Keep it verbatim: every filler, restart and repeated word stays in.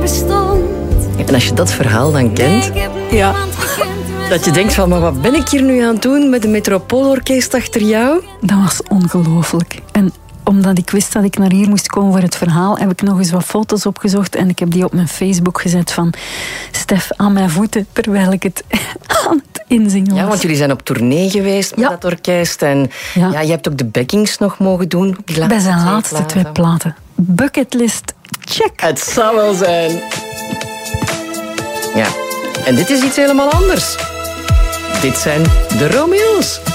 bestond. En als je dat verhaal dan kent, Ja. dat je denkt van, maar wat ben ik hier nu aan het doen met een Metropoolorkest achter jou? Dat was ongelooflijk. En omdat ik wist dat ik naar hier moest komen voor het verhaal, heb ik nog eens wat foto's opgezocht en ik heb die op mijn Facebook gezet van Stef aan mijn voeten, terwijl ik het aan het inzingen was. Ja, want jullie zijn op tournee geweest met Ja. dat orkest. En ja. Ja. je hebt ook de backings nog mogen doen. Op die laatste Bij zijn twee laatste platen. twee platen. Bucketlist, check. Het zou wel zijn. Ja, en dit is iets helemaal anders. Dit zijn de Romeo's.